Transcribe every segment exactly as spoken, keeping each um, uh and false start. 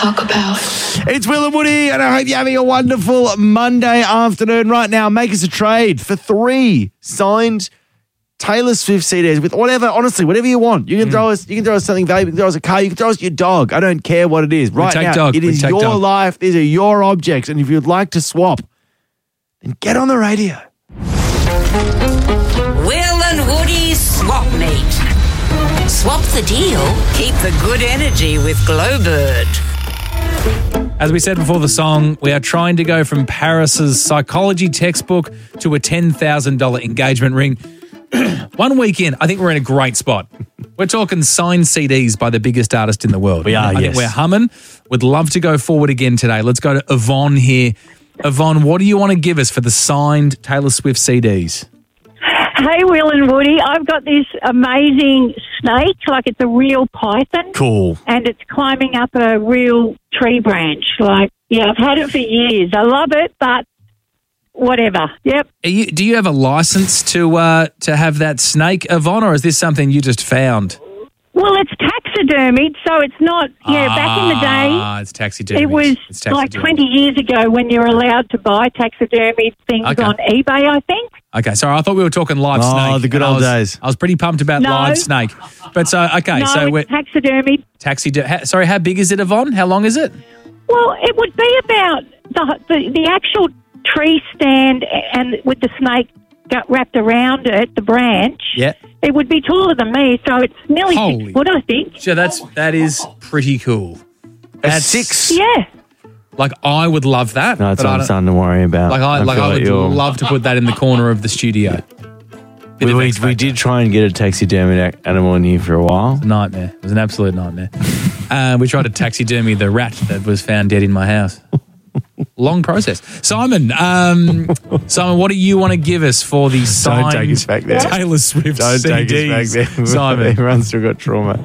talk about. It's Will and Woody, and I hope you're having a wonderful Monday afternoon right now. Make us a trade for three signed Taylor Swift C Ds with whatever, honestly, whatever you want. You can mm. throw us, you can throw us something valuable. You can throw us a car. You can throw us your dog. I don't care what it is. Right take now, dog. it We is take your dog. life. These are your objects, and if you'd like to swap, then get on the radio. Will and Woody's Swap Meet. Swap the deal, keep the good energy with Glowbird. As we said before the song, we are trying to go from Paris's psychology textbook to a ten thousand dollars engagement ring. One week in, I think we're in a great spot. We're talking signed C Ds by the biggest artist in the world. We are, I yes. think we're humming. Would love to go forward again today. Let's go to Yvonne here. Yvonne, what do you want to give us for the signed Taylor Swift C Ds? Hey, Will and Woody, I've got this amazing snake, like it's a real python. Cool. And it's climbing up a real tree branch. Like, yeah, I've had it for years. I love it, but whatever. Yep. Are you, do you have a license to uh, to have that snake, Yvonne, or is this something you just found? Well, it's taxidermied, so it's not, yeah, ah, back in the day. Ah, it's taxidermied. It was it's like twenty years ago when you were allowed to buy taxidermied things Okay. on eBay, I think. Okay, sorry, I thought we were talking live Oh, snake. the good and I old was- days. I was pretty pumped about No. live snake. But so, okay, no, so it's we're taxidermied. taxi. Ha, sorry, how big is it, Yvonne? How long is it? Well, it would be about the the, the actual tree stand and with the snake got wrapped around it, the branch. Yeah. It would be taller than me, so it's nearly Holy- six foot, I think. So that's that is pretty cool. A That's six. Yeah. Like I would love that. No, that's but what I I'm don't- starting to worry about. Like I, like feel I would you're- love to put that in the corner of the studio. Bit We, of we, X we Factor. did try and get a taxidermied animal in here for a while. Nightmare. It was an absolute nightmare. uh, we tried to taxidermy the rat that was found dead in my house. Long process. Simon, um, Simon, what do you want to give us for the signed take us back there. Taylor Swift Don't C Ds? take us back there. Simon. Everyone's still got trauma.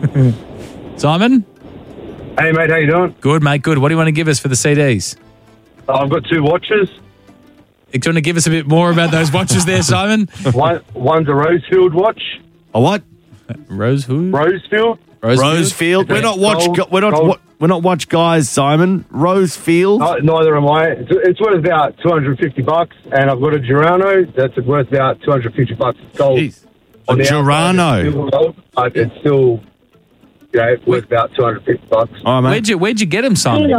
Simon? Hey, mate, how you doing? Good, mate, good. What do you want to give us for the C Ds? I've got two watches. Do you want to give us a bit more about those watches there, Simon? One, one's a Rosefield watch. A what? Rose who? Rosefield. Rosefield. We're not watch. Gold- gu- we're not. gold. wa- We're not watch guys. Simon. Rosefield. No, neither am I. It's, it's worth about two hundred fifty bucks, and I've got a Girano that's worth about two hundred fifty bucks gold. Jeez. On A the outside, Girano. it's still gold, but it's still, yeah, it's worth about two hundred fifty bucks. All right, mate. Where'd you Where'd you get him, Simon?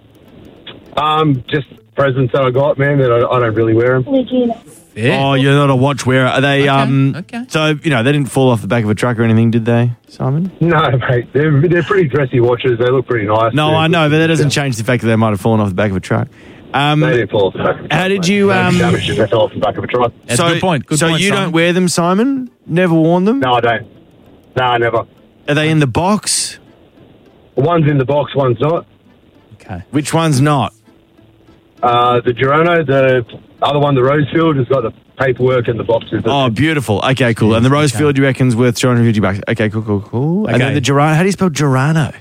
Um, just presents that I got, man. That I, I don't really wear them. Yeah. Oh, you're not a watch wearer. Are they? Um. okay. So you know they didn't fall off the back of a truck or anything, did they, Simon? No, mate, they're they're pretty dressy watches. They look pretty nice. No, They're- I know, but that doesn't change the fact that they might have fallen off the back of a truck. Um. They didn't fall off the back of a truck. How did mate. you, No um, damage if they fell off the back of a truck. That's so, a good point. Good so point, you Simon. don't wear them, Simon? Never worn them? No, I don't. No, never. Are they in the box? One's in the box, one's not. Okay. Which one's not? Uh, the Girano, the other one, the Rosefield, has got the paperwork and the boxes. Oh, beautiful. Okay, cool. And the Rosefield, you reckon's worth two hundred fifty bucks. Okay, cool, cool, cool. And then Okay. the Girano. How do you spell Girano?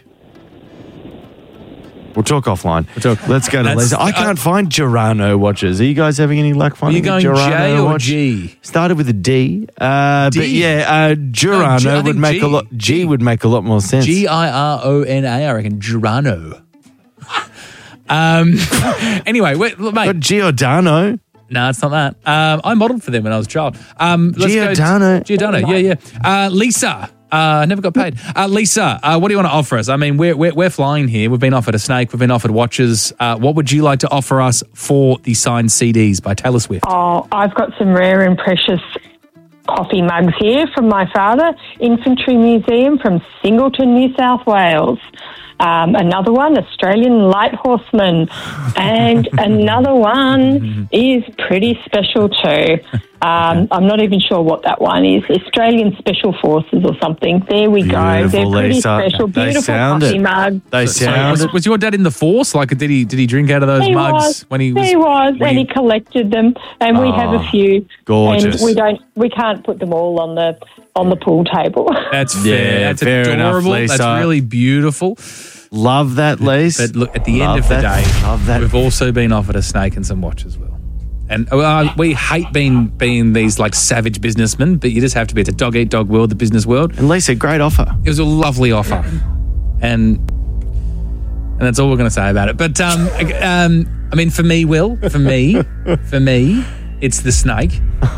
We'll talk offline. We'll talk- Let's go to That's- Lisa. I can't find Girano watches. Are you guys having any luck Are finding you going a Girano J or watch? G? Started with a D. Uh, But D? yeah, uh, Girano No, G- I would think make G. a lot. G would make a lot more sense. G I R O N A, I reckon. Girano. um. Anyway, wait, look, mate. But Giordano. No, it's not that. Um, I modelled for them when I was a child. Um, let's go to- Giordano. Giordano, yeah, yeah. Uh, Lisa, uh, never got paid. Uh, Lisa, uh, what do you want to offer us? I mean, we're, we're, we're flying here. We've been offered a snake. We've been offered watches. Uh, what would you like to offer us for the signed C Ds by Taylor Swift? Oh, I've got some rare and precious coffee mugs here from my father, Infantry Museum from Singleton, New South Wales. Um, another one, Australian Light Horseman. And another one is pretty special too. Um, I'm not even sure what that one is. Australian Special Forces or something. There we go. They're Beautiful, pretty Lisa. special. They Beautiful sound coffee it. mug. They So sound. was, was your dad in the force? Like, did he did he drink out of those He mugs was. when he was? He was, when and he he- collected them, and we have Oh, a few. gorgeous. And we don't, we can't put them all on the on the pool table. That's Yeah, fair. That's fair enough, adorable. Lisa. That's really beautiful. Love that, Lisa. But look, at the Love end of the that. day, Love that. we've also been offered a snake and some watch as well. And uh, we hate being being these like savage businessmen, but you just have to be. It's a dog eat dog world, the business world. And Lisa, great offer. It was a lovely offer, and And that's all we're going to say about it. But, um, um, I mean, for me, Will, for me, for me, it's the snake.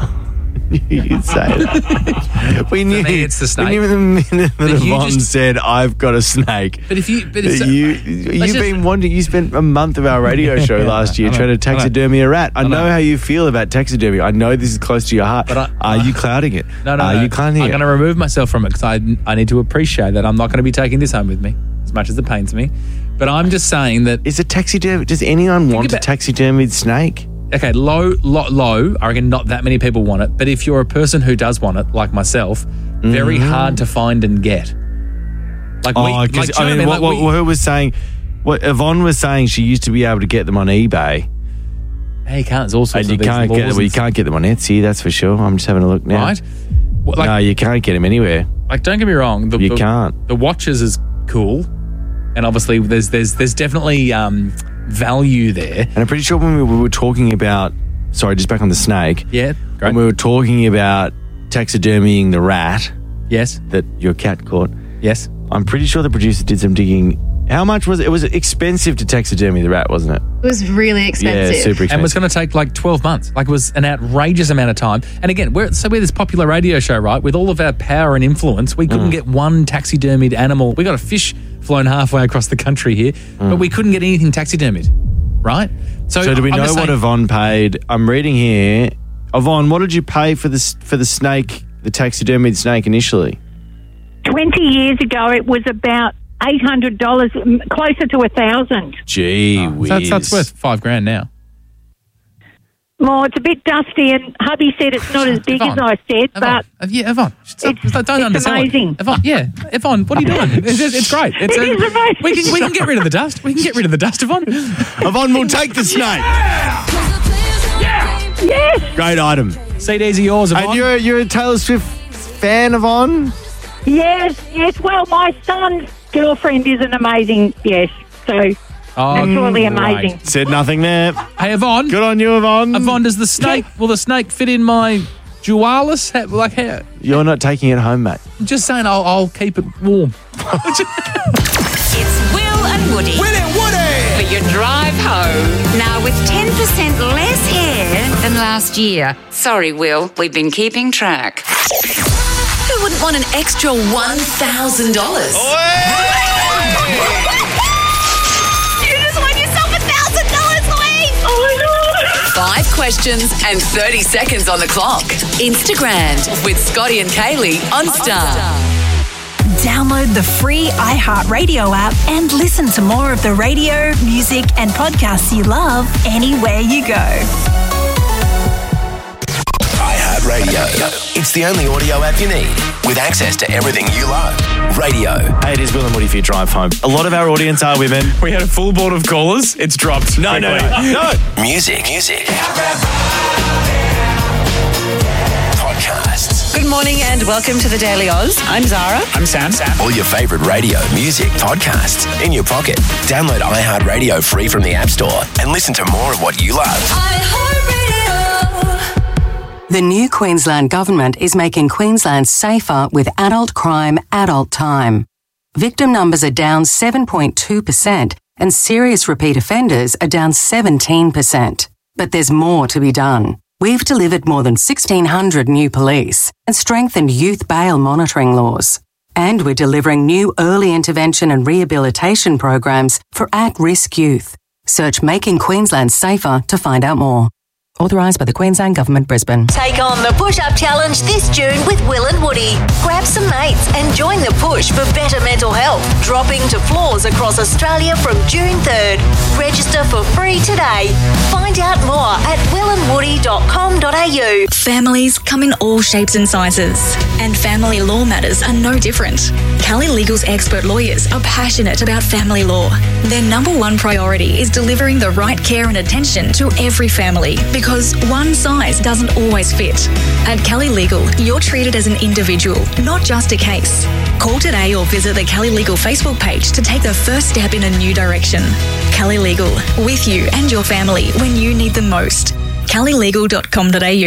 You say it. We knew, For me, it's the snake. We knew the minute that you Yvonne just- said, I've got a snake. But if you, but that if you, let's you've just- been wanting, you spent a month of our radio show Yeah, last year I know, trying to I know. taxidermy a rat. I, I know. know how you feel about taxidermy. I know this is close to your heart. But I- Are you clouding it? No, no, Are no. you clouding I'm it? going to remove myself from it because I, I need to appreciate that I'm not going to be taking this home with me, as much as it pains me. But I'm just saying that, Is a taxidermy, does anyone want about- a taxidermied snake? okay, low, low, low, I reckon not that many people want it. But if you're a person who does want it, like myself, very hard to find and get. Like, we, Oh, like, do you because know I mean, what what, I what, mean? Like, what who was saying, what Yvonne was saying, she used to be able to get them on eBay, we, hey, you can't. There's all sorts and you of these can't laws get them. Well, you and can't get them on Etsy. That's for sure. I'm just having a look now. right? Well, like, no, you can't get them anywhere. like, don't get me wrong. The, You the, can't. The watches is cool, and obviously there's there's there's definitely um, value there. And I'm pretty sure when we, we were talking about, sorry, just back on the snake. Yeah, great. When we were talking about taxidermying the rat Yes, that your cat caught, yes. I'm pretty sure the producer did some digging. How much was it? It was expensive to taxidermy the rat, wasn't it? It was really expensive. Yeah, super expensive. And it was going to take like twelve months. Like, it was an outrageous amount of time. And again, we're so we're this popular radio show, right? With all of our power and influence, we Mm. couldn't get one taxidermied animal. We got a fish flown halfway across the country here, but we couldn't get anything taxidermied, right? So do we I'm know just what saying- Yvonne paid? I'm reading here. Yvonne, what did you pay for this for the snake, the taxidermied snake initially? twenty years ago, it was about eight hundred dollars, m- closer to a thousand. Gee whiz. So that's, that's worth five grand now. Well, it's a bit dusty, and hubby said it's not as big as Yvonne, I said, Yvonne, but uh, yeah, Yvonne. Stop, it's- don't it's undersell it. amazing. Yvonne, yeah, Yvonne, what are you doing? It's, it's, it's great. It's, It is amazing. We can we can get rid of the dust. We can get rid of the dust, Yvonne. Yvonne will take the snake. yes, Great item. C Ds are yours, Yvonne. And you're you're a Taylor Swift fan, Yvonne? yes, yes. Well, my son's girlfriend is an amazing, yes. So Oh, that's really great. amazing. Said nothing there. Hey, Yvonne. Good on you, Yvonne. Yvonne, does the snake, will the snake fit in my Dualis? Ha- Like, how, You're not taking it home, mate. I'm just saying I'll, I'll keep it warm. It's Will and Woody. Will and Woody! For your drive home. Now with ten percent less hair than last year. Sorry, Will, we've been keeping track. Who wouldn't want an extra one thousand dollars? You just won yourself one thousand dollars, Louise! Oh my God! Five questions and thirty seconds on the clock. Instagram with Scotty and Kaylee on Star. Download the free iHeartRadio app and listen to more of the radio, music, and podcasts you love anywhere you go. iHeartRadio. It's the only audio app you need with access to everything you love. Radio. Hey, it is Will and Woody for your drive home. A lot of our audience are women. We had a full board of callers. It's dropped. No, no, no. no. Music. Music. Podcasts. Good morning and welcome to the Daily Oz. I'm Zara. I'm Sam. Sam. All your favourite radio, music, podcasts in your pocket. Download iHeartRadio free from the App Store and listen to more of what you love. The new Queensland Government is making Queensland safer with adult crime, adult time. Victim numbers are down seven point two percent and serious repeat offenders are down seventeen percent. But there's more to be done. We've delivered more than sixteen hundred new police and strengthened youth bail monitoring laws. And we're delivering new early intervention and rehabilitation programs for at-risk youth. Search Making Queensland Safer to find out more. Authorised by the Queensland Government, Brisbane. Take on the push-up challenge this June with Will and Woody. Grab some mates and join the push for better mental health. Dropping to floors across Australia from June third. Register for free today. Find out more at will and woody dot com dot a u. Families come in all shapes and sizes, and family law matters are no different. Kelly Legal's expert lawyers are passionate about family law. Their number one priority is delivering the right care and attention to every family, because one size doesn't always fit. At Kelly Legal, you're treated as an individual, not just a case. Call today or visit the Kelly Legal Facebook page to take the first step in a new direction. Kelly Legal, with you and your family when you need them most. kelly legal dot com dot a u.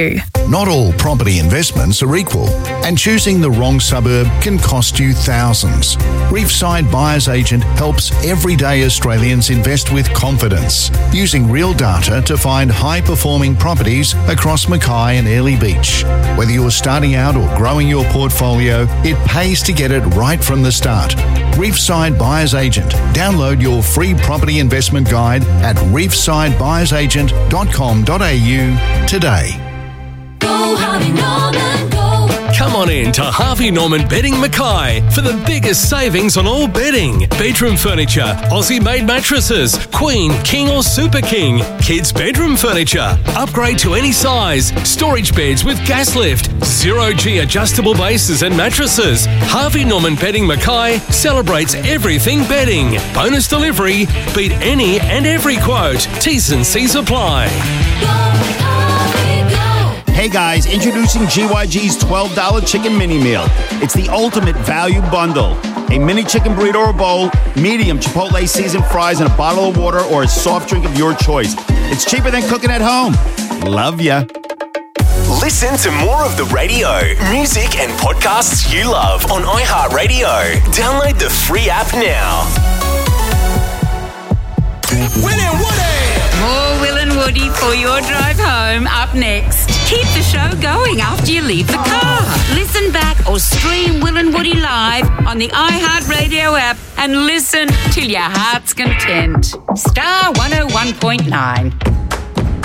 Not all property investments are equal, and choosing the wrong suburb can cost you thousands. Reefside Buyers Agent helps everyday Australians invest with confidence, using real data to find high-performing properties across Mackay and Airlie Beach. Whether you're starting out or growing your portfolio, it pays to get it right from the start. Reefside Buyers Agent. Download your free property investment guide at reefside buyers agent dot com dot a u today. Go Harvey Norman, go. Come on in to Harvey Norman Bedding Mackay for the biggest savings on all bedding. Bedroom furniture, Aussie-made mattresses, Queen, King or Super King. Kids' bedroom furniture, upgrade to any size. Storage beds with gas lift, zero-G adjustable bases and mattresses. Harvey Norman Bedding Mackay celebrates everything bedding. Bonus delivery, beat any and every quote. T's and C's apply. Hey guys, introducing G Y G's twelve dollars chicken mini meal. It's the ultimate value bundle. A mini chicken burrito or bowl, medium Chipotle seasoned fries, and a bottle of water or a soft drink of your choice. It's cheaper than cooking at home. Love ya. Listen to more of the radio, music and podcasts you love on iHeartRadio. Download the free app now. Will and Woody! More Will and Woody for your drive home up next. Keep the show going after you leave the car. Listen back or stream Will and Woody live on the iHeartRadio app and listen till your heart's content. Star one oh one point nine.